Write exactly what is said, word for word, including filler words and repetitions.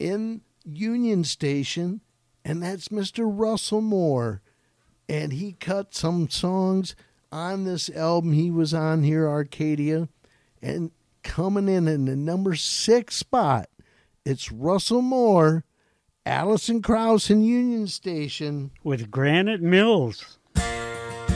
in Union Station, and that's Mister Russell Moore. And he cut some songs on this album he was on here, Arcadia, and coming in in the number six spot, it's Russell Moore, Alison Krauss in Union Station. With Granite Mills.